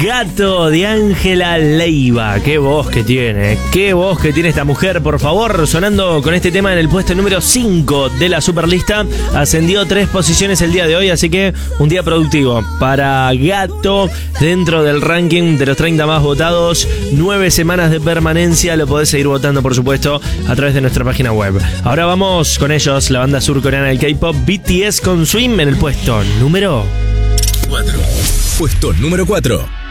Gato de Ángela Leiva. Qué voz que tiene esta mujer, por favor. Sonando con este tema en el puesto número 5 de la Superlista. Ascendió 3 posiciones el día de hoy, así que un día productivo para Gato dentro del ranking de los 30 más votados. 9 semanas de permanencia. Lo podés seguir votando, por supuesto, a través de nuestra página web. Ahora vamos con ellos, la banda surcoreana del K-pop BTS con Swim en el puesto número 4. Puesto número 4.